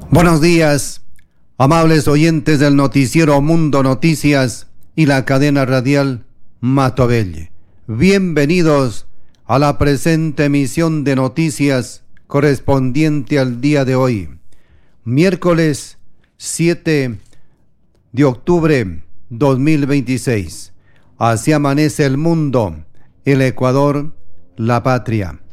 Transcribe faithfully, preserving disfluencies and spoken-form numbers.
Buenos días, amables oyentes del noticiero Mundo Noticias y la cadena radial Matobelle. Bienvenidos a la presente emisión de noticias correspondiente al día de hoy, miércoles siete de octubre dos mil veintiséis. Así amanece el mundo, el Ecuador, la patria.